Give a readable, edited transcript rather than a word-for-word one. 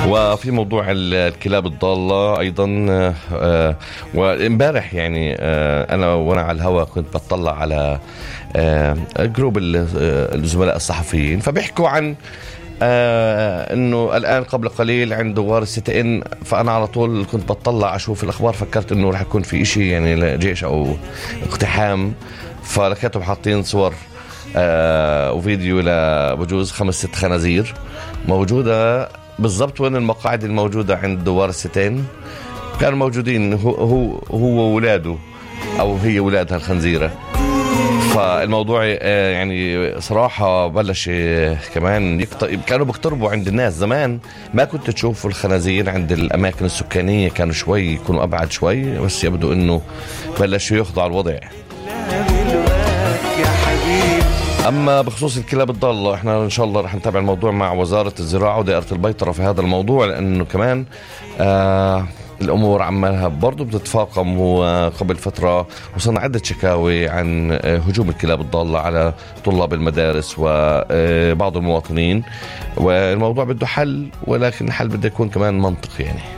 وفي موضوع الكلاب الضالة أيضا. وإمبارح يعني أنا وأنا على الهواء كنت بتطلع على جروب الزملاء الصحفيين، فبيحكوا عن انه الان قبل قليل عند دوار السيتي ان، فانا على طول كنت بتطلع اشوف الاخبار، فكرت انه رح يكون في اشي يعني جيش او اقتحام، فلقيتهم حاطين صور وفيديو لبجوز 5-6 خنازير موجودة بالضبط وين المقاعد الموجودة عند دوار الستين. كانوا موجودين هو وولاده أو هي ولادها الخنزيرة. فالموضوع يعني صراحة بلش كمان كانوا بيقتربوا عند الناس. زمان ما كنت تشوف الخنازير عند الأماكن السكانية، كانوا شوي يكونوا أبعد شوي، بس يبدو أنه بلشوا يخضعوا الوضع. أما بخصوص الكلاب الضالة، إحنا إن شاء الله رح نتابع الموضوع مع وزارة الزراعة ودائرة البيطرة في هذا الموضوع، لأنه كمان الأمور عمالها برضو بتتفاقم. وقبل فترة وصلنا عدة شكاوي عن هجوم الكلاب الضالة على طلاب المدارس وبعض المواطنين، والموضوع بده حل، ولكن الحل بده يكون كمان منطقي يعني.